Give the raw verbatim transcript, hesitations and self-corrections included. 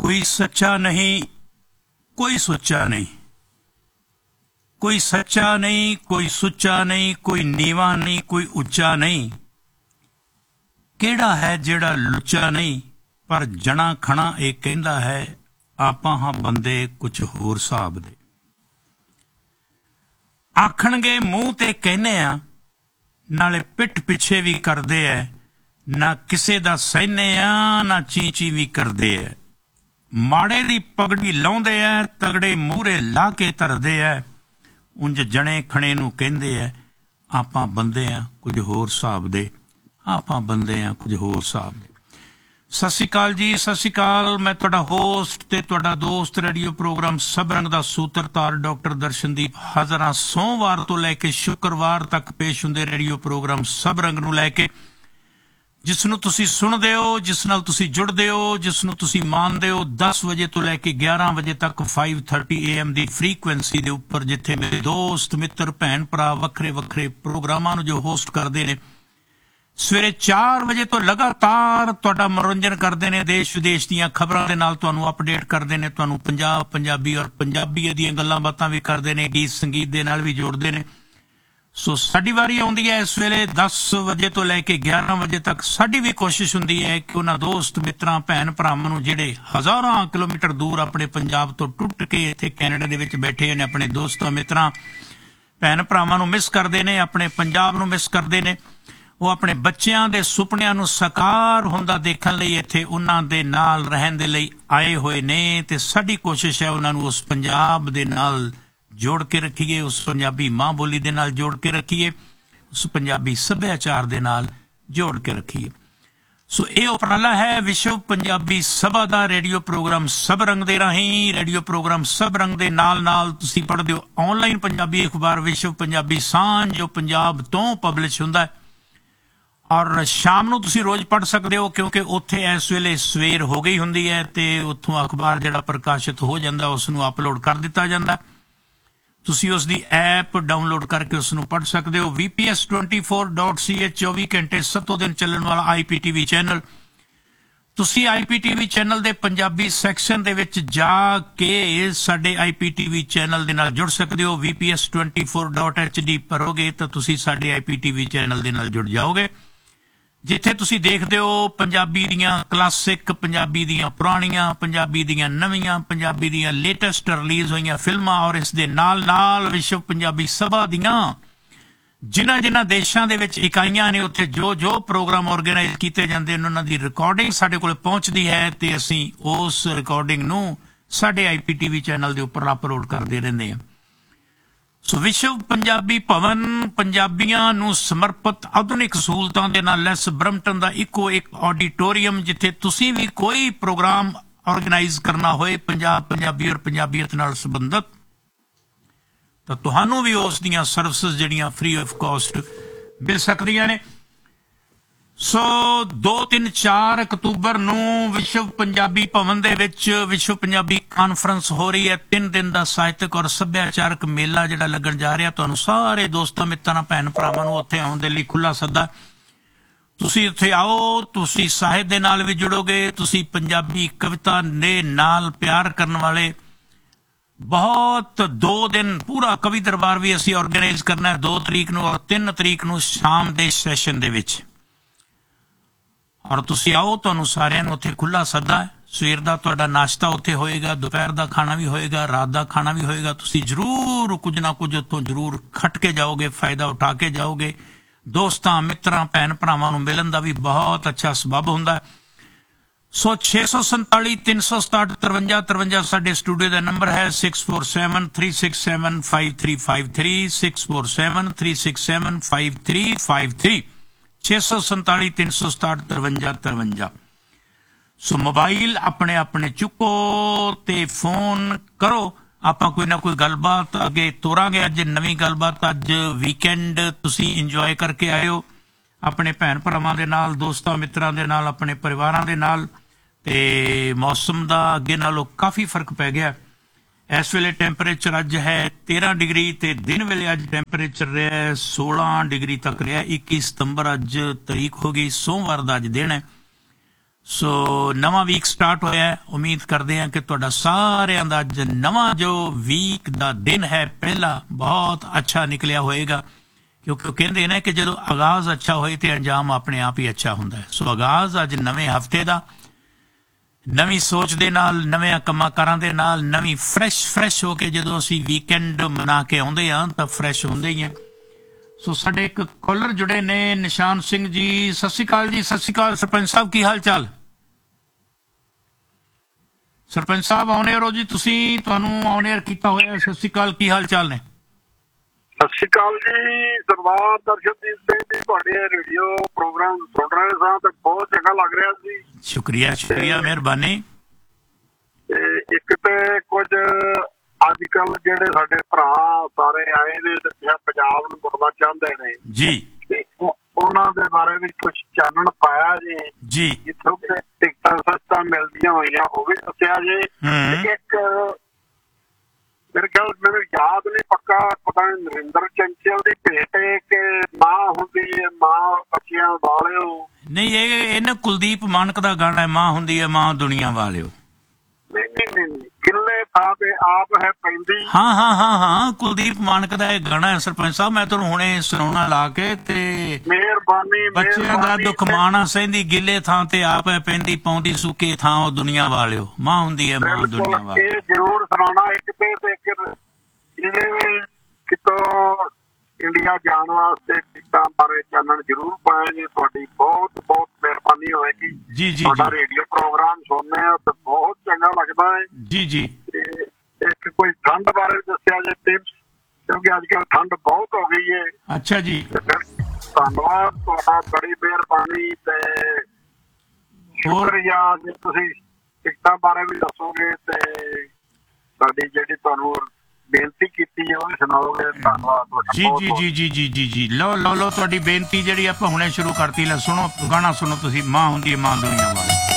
कोई सच्चा नहीं, कोई सुच्चा नहीं, कोई सच्चा नहीं, कोई सुच्चा नहीं, कोई नीवा नहीं, कोई उच्चा नहीं। किहड़ा है जिहड़ा लुच्चा नहीं, पर जना खना ये कहंदा है आपां हां बंदे कुछ होर हिसाब दे। आखणगे मूँह ते कहने आ, नाले पिठ पिछे भी करदे ऐ, ना किसे दा सहने आ, ना ची ची भी करदे ऐ। माड़े दी पगड़ी लाउंदे ऐ, तगड़े मूहरे ला के धरदे ऐ। उंज जने खणे नूं कहंदे ऐ आपां बंदे आ कुछ होर हिसाब दे, आपां बंदे आ कुछ होर हिसाब दे। सत श्री अकाल जी, सत श्री अकाल। मैं तुहाडा होस्ट ते तुहाडा दोस्त रेडियो प्रोग्राम सब रंग दा सूत्रधार डॉक्टर दर्शनदीप हाज़र हां। सोमवार तो लैके शुक्रवार तक पेश हुंदे रेडियो प्रोग्राम सब रंग नूं लैके, जिस नूं तुसीं सुणदे हो, जिस नाल तुसीं जुड़दे हो, जिस नूं तुसीं मानदे हो। दस बजे तो लैके ग्यारह बजे तक five thirty A am the frequency दे उपर, जिथे मेरे दोस्त मित्र भैन भरा वखरे वखरे प्रोग्रामां नूं जो होस्ट करदे ने, सवेरे चार बजे तो लगातार तुहाडा मनोरंजन करते हैं। देश विदेश दीयां खबरां दे नाल तुहानूं अपडेट करते हैं, तुहानूं पंजाब पंजाबी और पंजाबी दीयां गल्लां बातां भी करते हैं, गीत संगीत दे नाल भी जोड़ते हैं। सो साडी वारी आउंदी है इस वेले दस बजे तो लैके ग्यारह बजे तक। साडी भी कोशिश हुंदी है कि उन्हां दोस्त मित्रां भैन भरावां नूं जिहड़े हज़ारां किलोमीटर दूर अपने पंजाब तो टुट के इत्थे कैनेडा दे विच बैठे ने, अपने दोस्तां मित्रां भैन भरावां नूं मिस करदे ने, अपने पंजाब नूं मिस करदे ने। वो अपने बच्चों के सुपनियां नूं साकार होंदा देखण लई इत्थे उन्हां दे नाल रहण दे लई आए होए ने, ते साडी कोशिश है उन्हां नूं उस पंजाब दे नाल जोड़ के रखीए, उस पंजाबी माँ बोली दे नाल जोड़ के रखीए, उस पंजाबी सभ्याचार दे नाल जोड़ के रखीए। सो ये उपराला है विश्व पंजाबी सभा दा रेडियो प्रोग्राम सब रंग दे राहीं। रेडियो प्रोग्राम सब रंग दे नाल नाल तुसीं पढ़दे हो ऑनलाइन पंजाबी अखबार विश्व पंजाबी सांझ, जो पंजाब तो पबलिश हुंदा है, और शाम नूं तुसीं रोज़ पढ़ सकते हो, क्योंकि उत्थे इस वेले सवेर हो गई हुंदी है ते उत्थों अखबार जिहड़ा प्रकाशित हो जाता उसनूं अपलोड कर दिता जाता। तुसीं उसकी ऐप डाउनलोड करके उसनूं पढ़ सकते हो। V P S twenty four dot C H चौबी घंटे सत्तों दिन चलण वाला I P T V channel, तुसीं I P T V channel they Punjabi section दे विच जा के साडे I P T V channel दे नाल जुड़ सकते हो। V P S twenty four dot H D भरोगे तो तुसीं साडे I P T V channel दे नाल जुड़ जाओगे, जिथे तुसीं देखदे हो पंजाबी दियां क्लासिक, पंजाबी दियां पुराणियां, पंजाबी दियां नवीं, पंजाबी दियां लेटेस्ट रिलीज होईयां फिल्मां, और इस दे नाल नाल विश्व पंजाबी सभा दियां जिन्हां जिन्हां देशां दे विच इकाइयां ने, उत्थे जो जो प्रोग्राम ऑर्गेनाइज कीते जांदे ने उन्हां दी रिकॉर्डिंग साडे कोल पहुंचदी है, ते असीं उस रिकॉर्डिंग नूं साडे I P T V channel दे उपर अपलोड करदे रहिंदे हां। सो विश्व पंजाबी भवन पंजाबियां नूं समर्पित आधुनिक सहूलतां दे नाल लैस ब्रम्पटन दा इक्को एक ऑडिटोरीयम, जिथे तुसीं भी कोई प्रोग्राम ऑर्गेनाइज करना होए पंजाब पंजाबी और पंजाबीयत नाल संबंधित, तो तुहानूं भी उस दियां सर्विसेज जिहड़ियां फ्री ऑफ कॉस्ट मिल सकदियां ने। सो दो तीन चार अक्तूबर नूं विश्व पंजाबी भवन दे विच विश्व पंजाबी कानफ्रेंस हो रही है। तीन दिन का साहित्यक और सभ्याचारक मेला जिहड़ा लगन जा रहा, तुहानूं सारे दोस्तां मित्रां भैन भरावां नूं उत्थे आउण दे लई खुला सद्दा। तुसीं उत्थे आओ, तुसीं ਸਾਹਿਤ दे नाल भी जुड़ोगे, तुसीं पंजाबी कविता दे नाल प्यार करन वाले बहुत दो दिन पूरा कवि दरबार भी असीं ऑर्गेनाइज करना है, दो तरीक नूं और तीन तरीक नूं शाम दे सैशन दे विच। और तुसीं आओ, तुहानूं सारिआं नूं उत्थे खुला सद्दा है। सवेर दा तुहाडा नाश्ता उत्थे होएगा, दोपहर दा खाना भी होएगा, रात दा खाना भी होएगा। तुसीं जरूर कुछ ना कुछ उत्थों जरूर खट के जाओगे, फायदा उठा के जाओगे। दोस्तां मित्रां भैन भरावां नूं मिलन दा भी बहुत अच्छा सबब हुंदा है। सो छे सौ संताली तीन सौ सताहठ तरवंजा तरवंजा साडे स्टूडियो का नंबर है। Six four seven three six seven five three five three six four seven three six seven five three five three छे सौ संताली तीन सौ सताहठ तरवंजा तरवंजा। सो मोबाइल अपने अपने चुको ते फोन करो, आपां कोई ना कोई गलबात अगे तोरांगे। अज नवीं गलबात, अज वीकेंड तुसीं इंजॉय करके आयो अपने भैन भरावां दे नाल, दोस्तां मित्रां दे नाल, अपने परिवारां दे नाल। ते मौसम दा अगे नालों काफ़ी फर्क पै गया। इस वेले टैंपरेचर अज है तेरह डिग्री, ते दिन वेले अज टैंपरेचर रहा है सोलह डिग्री तक रहा। इक्की सितंबर अज तरीक हो गई, सोमवार का अज दिन है। ਸੋ ਨਵਾਂ ਵੀਕ ਸਟਾਰਟ ਹੋਇਆ ਹੈ। ਉਮੀਦ ਕਰਦੇ ਹਾਂ ਕਿ ਤੁਹਾਡਾ ਸਾਰਿਆਂ ਦਾ ਅੱਜ ਨਵਾਂ ਜੋ ਵੀਕ ਦਾ ਦਿਨ ਹੈ ਪਹਿਲਾ ਬਹੁਤ ਅੱਛਾ ਨਿਕਲਿਆ ਹੋਏਗਾ, ਕਿਉਂਕਿ ਉਹ ਕਹਿੰਦੇ ਨੇ ਕਿ ਜਦੋਂ ਆਗਾਜ਼ ਅੱਛਾ ਹੋਏ ਤੇ ਅੰਜਾਮ ਆਪਣੇ ਆਪ ਹੀ ਅੱਛਾ ਹੁੰਦਾ ਹੈ। ਸੋ ਆਗਾਜ਼ ਅੱਜ ਨਵੇਂ ਹਫਤੇ ਦਾ ਨਵੀਂ ਸੋਚ ਦੇ ਨਾਲ, ਨਵੇਂ ਕੰਮਾਂ ਕਾਰਾਂ ਦੇ ਨਾਲ, ਨਵੀਂ ਫਰੈਸ਼ ਫਰੈਸ਼ ਹੋ ਕੇ ਜਦੋਂ ਅਸੀਂ ਵੀਕਐਂਡ ਮਨਾ ਕੇ ਆਉਂਦੇ ਹਾਂ ਤਾਂ ਫਰੈਸ਼ ਹੁੰਦੇ ਹੀ ਹਾਂ। ਸੋ ਸਾਡੇ ਇੱਕ ਕਾਲਰ ਜੁੜੇ ਨੇ, ਨਿਸ਼ਾਨ ਸਿੰਘ ਜੀ। ਸਤਿ ਸ਼੍ਰੀ ਅਕਾਲ ਜੀ। ਸਤਿ ਸ਼੍ਰੀ ਅਕਾਲ ਸਰਪੰਚ ਸਾਹਿਬ, ਕੀ ਹਾਲ ਚਾਲ? ਸਰਪੰਚ ਸਾਹਿਬ ਆਨ 에ਅਰ ਹੋ ਜੀ ਤੁਸੀਂ, ਤੁਹਾਨੂੰ ਆਨ 에ਅਰ ਕੀਤਾ ਹੋਇਆ। ਸਤਿ ਸ਼੍ਰੀ ਅਕਾਲ, ਕੀ ਹਾਲ ਚਾਲ ਨੇ? ਸਤਿ ਸ਼੍ਰੀ ਅਕਾਲ ਜੀ। ਸਰਦਾਰ ਦਰਸ਼ਨਦੀਪ ਸਿੰਘ ਜੀ, ਤੁਹਾਡੇ ਰੇਡੀਓ ਪ੍ਰੋਗਰਾਮ ਸੁਣ ਰਹੇ ਸਾਂ ਤੇ ਬਹੁਤ ਚੰਗਾ ਲੱਗ ਰਿਹਾ ਸੀ। ਸ਼ੁਕਰੀਆ ਸ਼ੁਕਰੀਆ, ਮਿਹਰਬਾਨੀ। ਤੇ ਇੱਕ ਤੇ ਕੁਝ ਅੱਜ ਕੱਲ ਜਿਹੜੇ ਸਾਡੇ ਭਰਾ ਸਾਰੇ ਆਏ ਨੇ ਤੇ ਪੰਜਾਬ ਨੂੰ ਮੁੜਨਾ ਚਾਹੁੰਦੇ ਨੇ ਜੀ, ਤੇ ਉਹਨਾਂ ਦੇ ਬਾਰੇ ਵਿੱਚ ਕੁਝ ਚਾਨਣ ਪਾਇਆ ਜੀ ਜੀ। ਜਿੱਥੋਂ ਕਿ ਟਿਕਟਾਂ ਸਸਤਾ ਮਿਲਦੀਆਂ ਹੋਈਆਂ ਉਹ ਵੀ ਦੱਸਿਆ ਜੀ। ਇੱਕ ਮੇਰੇ ਖਿਆਲ ਮੈਨੂੰ ਯਾਦ ਨਹੀਂ ਪੱਕਾ, ਪਤਾ ਨਹੀਂ ਨਰਿੰਦਰ ਚੰਚਲ ਦੀ ਭੇਟ ਕਿ ਮਾਂ ਹੁੰਦੀ ਹੈ ਮਾਂ ਬੱਚਿਆਂ ਵਾਲਿਓ। ਨਹੀਂ, ਇਹ ਇਹਨਾਂ ਕੁਲਦੀਪ ਮਾਨਕ ਦਾ ਗਾਣਾ ਹੈ, ਮਾਂ ਹੁੰਦੀ ਹੈ ਮਾਂ ਦੁਨੀਆ ਵਾਲਿਓ। ਨਹੀਂ ਨਹੀਂ ਨਹੀਂ, ਕਿੱਲੇ ਥਾਂ ਤੇ ਆਪ ਹੈ ਪੈਂਦੀ। ਹਾਂ ਹਾਂ ਹਾਂ ਹਾਂ, ਕੁਲਦੀਪ ਮਾਨਕ ਦਾ ਇਹ ਗਾਣਾ ਹੈ ਸਰਪੰਚ ਸਾਹਿਬ। ਮੈਂ ਤੁਹਾਨੂੰ ਹੁਣੇ ਸੁਣਾਉਣਾ ਲਾ ਕੇ ਤੇ ਮਿਹਰਬਾਨੀ। ਬੱਚਿਆਂ ਦਾ ਦੁੱਖ ਮਾਣਾ ਸਹਿੰਦੀ, ਗਿੱਲੇ ਥਾਂ ਤੇ ਆਪ ਹੈ ਪੈਂਦੀ, ਪਾਉਂਦੀ ਸੁੱਕੇ ਥਾਂ ਉਹ ਦੁਨੀਆ ਵਾਲਿਓ। ਮਾਂ ਹੁੰਦੀ ਹੈ ਮਾਂ ਦੁਨੀਆ ਵਾਲਿਓ। ਇਹ ਜ਼ਰੂਰ ਸੁਣਾਉਣਾ। ਇੱਕ ਤੇ ਜਿਹਨੇ ਵੀ ਕਿਤੋਂ ਇੰਡੀਆ ਜਾਣ ਵਾਸਤੇ ਟਿਕਟਾਂ ਬਾਰੇ ਚਾਨਣ ਜ਼ਰੂਰ ਪਾਇਆ ਜੀ। ਤੁਹਾਡੀ ਬਹੁਤ ਬਹੁਤ ਮਿਹਰਬਾਨੀ ਹੋਏਗੀ। ਜੀ ਜੀ, ਤੁਹਾਡਾ ਰੇਡੀਓ ਪ੍ਰੋਗਰਾਮ ਸੁਣਨੇ ਆ ਤੇ ਬਹੁਤ ਚੰਗਾ ਲੱਗਦਾ ਹੈ ਜੀ ਜੀ। ਤੇ ਇੱਕ ਕੋਈ ਠੰਡ ਬਾਰੇ ਦੱਸਿਆ ਜੇ ਟਿਪਸ, ਕਿਉਂਕਿ ਅੱਜ ਕੱਲ੍ਹ ਠੰਡ ਬਹੁਤ ਹੋ ਗਈ ਹੈ। ਅੱਛਾ ਜੀ, ਧੰਨਵਾਦ ਤੁਹਾਡਾ, ਬੜੀ ਮਿਹਰਬਾਨੀ। ਤੇ ਸ਼ੁਕਰੀਆ ਜੇ ਤੁਸੀਂ ਟਿਕਟਾਂ ਬਾਰੇ ਵੀ ਦੱਸੋਗੇ ਤੇ ਸਾਡੀ ਜਿਹੜੀ ਤੁਹਾਨੂੰ ਬੇਨਤੀ ਕੀਤੀ ਹੈ ਉਹ ਵੀ ਸੁਣਾਓਗੇ। ਧੰਨਵਾਦ ਤੁਹਾਡਾ। ਜੀ ਜੀ ਜੀ ਜੀ ਜੀ ਜੀ ਜੀ। ਲਓ ਲਓ ਲਓ ਤੁਹਾਡੀ ਬੇਨਤੀ ਜਿਹੜੀ ਆਪਾਂ ਹੁਣੇ ਸ਼ੁਰੂ ਕਰਤੀ। ਲੈ ਸੁਣੋ ਗਾਣਾ, ਸੁਣੋ ਤੁਸੀਂ, ਮਾਂ ਹੁੰਦੀ ਹੈ ਮਾਂ ਦੁਨੀਆ ਵਾਲੀ।